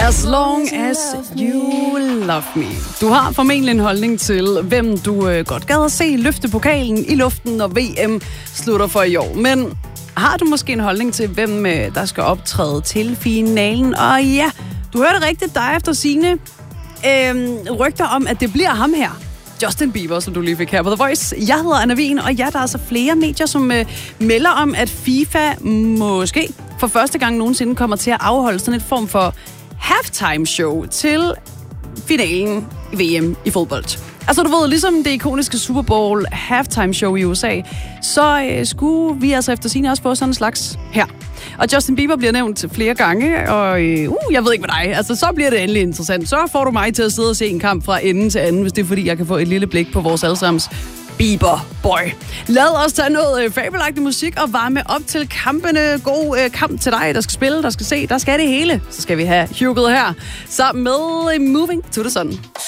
As long as you love me. Du har formentlig en holdning til, hvem du godt gad at se løfte pokalen i luften, når VM slutter for i år. Men har du måske en holdning til, hvem der skal optræde til finalen? Og ja, du hørte rigtigt, dig efter sigende rygter om, at det bliver ham her. Justin Bieber, som du lige fik her på The Voice. Jeg hedder Anna Wien, og ja, der er altså flere medier, som melder om, at FIFA måske for første gang nogensinde kommer til at afholde sådan et form for halftime show til finalen i VM i fodbold. Altså du ved, ligesom det ikoniske Super Bowl halftime show i USA, så skulle vi altså efter sigende også få sådan en slags her. Og Justin Bieber bliver nævnt flere gange, og jeg ved ikke med dig. Altså, så bliver det endelig interessant. Så får du mig til at sidde og se en kamp fra ende til anden, hvis det er fordi, jeg kan få et lille blik på vores allesammens Bieber-boy. Lad os tage noget fabelagtig musik og varme op til kampene. God kamp til dig, der skal spille, der skal se, der skal det hele. Så skal vi have Hugo her, sammen med Moving to the Sun.